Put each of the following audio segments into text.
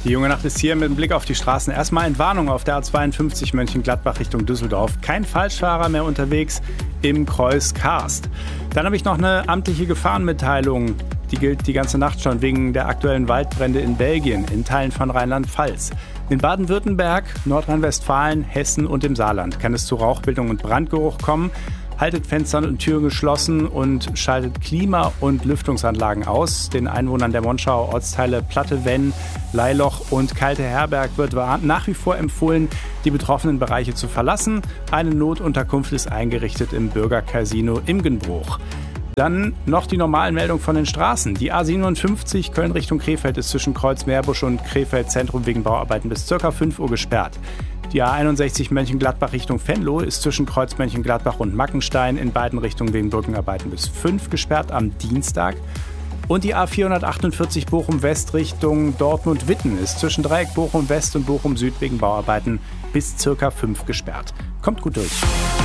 Die junge Nacht ist hier mit dem Blick auf die Straßen. Erstmal Entwarnung auf der A52 Mönchengladbach Richtung Düsseldorf. Kein Falschfahrer mehr unterwegs im Kreuz Karst. Dann habe ich noch eine amtliche Gefahrenmitteilung. Die gilt die ganze Nacht schon wegen der aktuellen Waldbrände in Belgien, in Teilen von Rheinland-Pfalz. In Baden-Württemberg, Nordrhein-Westfalen, Hessen und im Saarland kann es zu Rauchbildung und Brandgeruch kommen. Haltet Fenster und Türen geschlossen und schaltet Klima- und Lüftungsanlagen aus. Den Einwohnern der Monschauer Ortsteile Platte, Venn, Leiloch und Kalte Herberg wird nach wie vor empfohlen, die betroffenen Bereiche zu verlassen. Eine Notunterkunft ist eingerichtet im Bürgercasino Imgenbruch. Dann noch die normalen Meldungen von den Straßen. Die A57 Köln Richtung Krefeld ist zwischen Kreuz Meerbusch und Krefeld Zentrum wegen Bauarbeiten bis ca. 5 Uhr gesperrt. Die A61 Mönchengladbach Richtung Venlo ist zwischen Kreuz Mönchengladbach und Mackenstein in beiden Richtungen wegen Brückenarbeiten bis 5 gesperrt am Dienstag. Und die A448 Bochum West Richtung Dortmund-Witten ist zwischen Dreieck Bochum West und Bochum Süd wegen Bauarbeiten bis ca. 5 gesperrt. Kommt gut durch.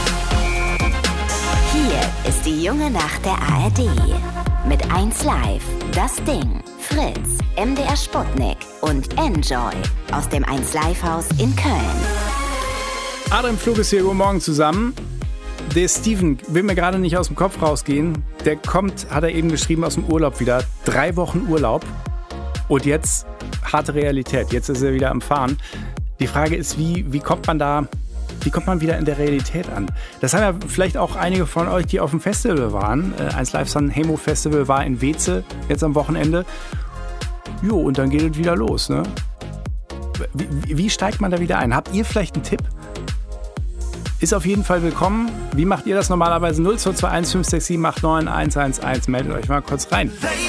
Hier ist die junge Nacht der ARD. Mit 1Live, Das Ding, Fritz, MDR Sputnik und Enjoy aus dem 1Live-Haus in Köln. Adrian Pflug ist hier, guten Morgen zusammen. Der Steven will mir gerade nicht aus dem Kopf rausgehen. Der kommt, hat er eben geschrieben, aus dem Urlaub wieder. 3 Wochen Urlaub und jetzt harte Realität. Jetzt ist er wieder am Fahren. Die Frage ist, wie kommt man wieder in der Realität an? Das haben ja vielleicht auch einige von euch, die auf dem Festival waren. 1Live San Hemo Festival war in Weze jetzt am Wochenende. Jo, und dann geht es wieder los, ne? Wie steigt man da wieder ein? Habt ihr vielleicht einen Tipp? Ist auf jeden Fall willkommen. Wie macht ihr das normalerweise? 0221 567 89 111. Meldet euch mal kurz rein.